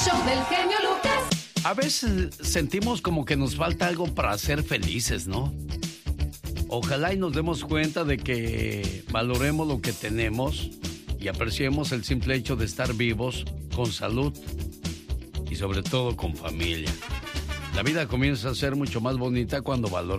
show del genio Lucas. A veces sentimos como que nos falta algo para ser felices, ¿no? Ojalá y nos demos cuenta de que valoremos lo que tenemos y apreciemos el simple hecho de estar vivos, con salud y sobre todo con familia. La vida comienza a ser mucho más bonita cuando valoramos